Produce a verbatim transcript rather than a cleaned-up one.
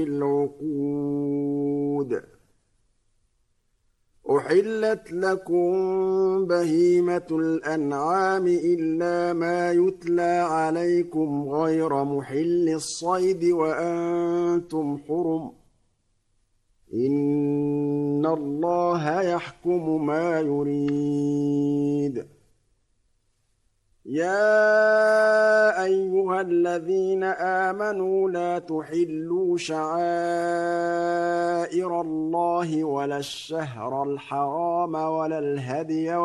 العقود أحلت لكم بهيمة الأنعام إلا ما يتلى عليكم غير محل الصيد وأنتم حرم إن الله يحكم ما يريد يا أيها الذين آمنوا لا تحلوا شعائر الله ولا الشهر الحرام ولا الهدي